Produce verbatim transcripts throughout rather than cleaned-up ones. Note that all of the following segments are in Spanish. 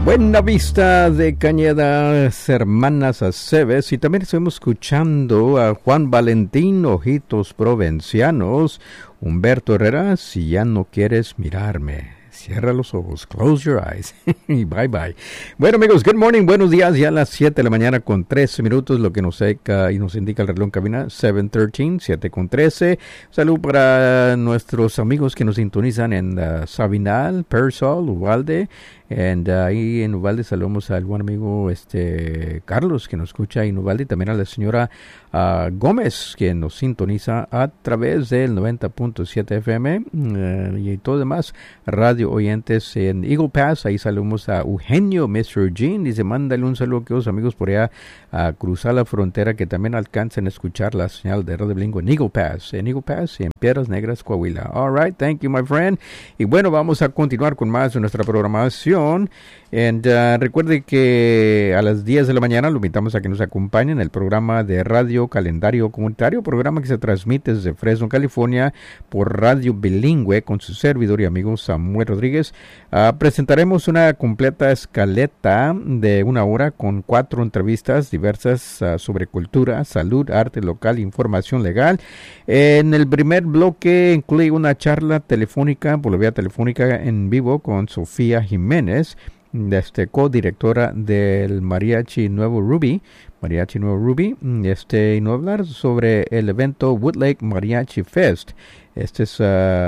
Buena Vista de Cañada, Hermanas Aceves, y también estamos escuchando a Juan Valentín, Ojitos Provencianos, Humberto Herrera, Si ya no quieres mirarme. Cierra los ojos, close your eyes, y bye bye. Bueno amigos, good morning, buenos días, ya a las siete de la mañana con trece minutos, lo que nos seca y nos indica el reloj en cabina, siete trece, siete con trece. Salud para nuestros amigos que nos sintonizan en uh, Sabinal, Persol, Uvalde. And, uh, ahí en Uvalde saludamos al buen amigo este Carlos que nos escucha en Uvalde, y también a la señora uh, Gómez que nos sintoniza a través del noventa punto siete F M uh, y todo demás radio oyentes en Eagle Pass. Ahí saludamos a Eugenio, mister Eugene, dice mándale un saludo a aquellos amigos por allá a cruzar la frontera que también alcancen a escuchar la señal de Radio Bilingüe en Eagle Pass, en Eagle Pass y en Piedras Negras, Coahuila. All right, thank you my friend. Y bueno, vamos a continuar con más de nuestra programación. And, uh, recuerde que a las diez de la mañana lo invitamos a que nos acompañen en el programa de Radio Calendario Comunitario, programa que se transmite desde Fresno, California, por Radio Bilingüe con su servidor y amigo Samuel Rodríguez. Uh, presentaremos una completa escaleta de una hora con cuatro entrevistas diversas uh, sobre cultura, salud, arte local, información legal. En el primer bloque incluye una charla telefónica, por la vía telefónica en vivo con Sofía Jiménez, este co-directora del Mariachi Nuevo Ruby, Mariachi Nuevo Ruby, este, y nos va a hablar sobre el evento Woodlake Mariachi Fest. Este es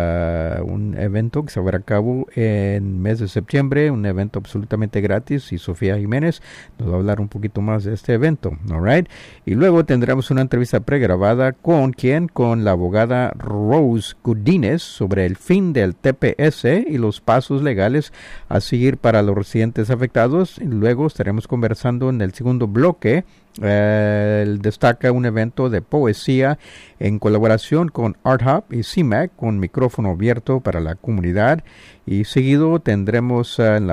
uh, un evento que se va a llevar a cabo en el mes de septiembre, un evento absolutamente gratis, y Sofía Jiménez nos va a hablar un poquito más de este evento, all right? Y luego tendremos una entrevista pregrabada con ¿quién? Con la abogada Rose Godínez sobre el fin del T P S y los pasos legales a seguir para los residentes afectados. Y luego estaremos conversando en el segundo bloque. Eh, él destaca un evento de poesía en colaboración con Art Hub y C M A C con micrófono abierto para la comunidad, y seguido tendremos uh, en la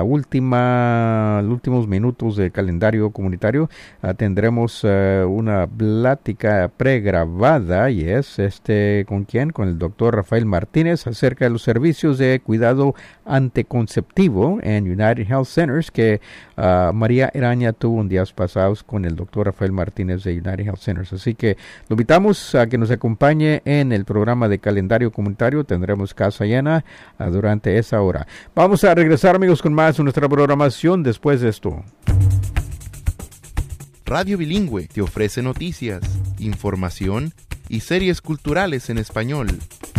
última los últimos minutos del calendario comunitario uh, tendremos uh, una plática pregrabada, y es este con quién con el doctor Rafael Martínez acerca de los servicios de cuidado anticonceptivo en United Health Centers que uh, María Eraña tuvo en días pasados con el doctor Rafael Martínez de United Health Centers. Así que lo invitamos a que nos acompañe en el programa de calendario comunitario. Tendremos casa llena uh, durante esa hora. Vamos a regresar amigos con más de nuestra programación después de esto. Radio Bilingüe te ofrece noticias, información y series culturales en español.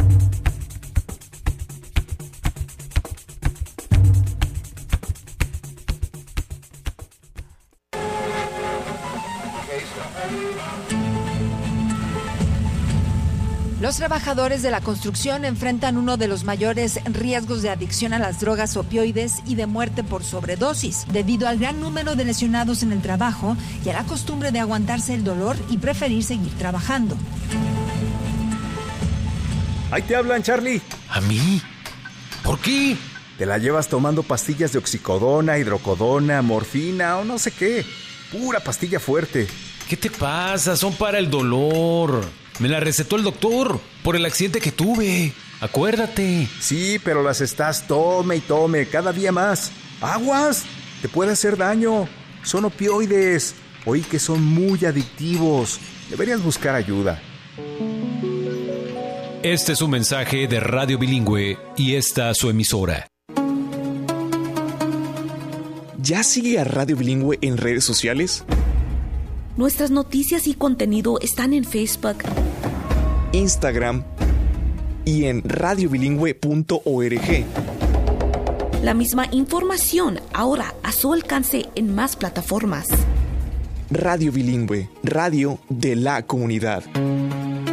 Los trabajadores de la construcción enfrentan uno de los mayores riesgos de adicción a las drogas opioides y de muerte por sobredosis, debido al gran número de lesionados en el trabajo y a la costumbre de aguantarse el dolor y preferir seguir trabajando. Ahí te hablan, Charlie. ¿A mí? ¿Por qué? Te la llevas tomando pastillas de oxicodona, hidrocodona, morfina o no sé qué. Pura pastilla fuerte. ¿Qué te pasa? Son para el dolor. Me la recetó el doctor por el accidente que tuve. Acuérdate. Sí, pero las estás tome y tome cada día más. ¡Aguas! Te puede hacer daño. Son opioides. Oí que son muy adictivos. Deberías buscar ayuda. Este es un mensaje de Radio Bilingüe y esta su emisora. ¿Ya sigue a Radio Bilingüe en redes sociales? Nuestras noticias y contenido están en Facebook, Instagram y en radio bilingüe punto org. La misma información ahora a su alcance en más plataformas. Radio Bilingüe, radio de la comunidad.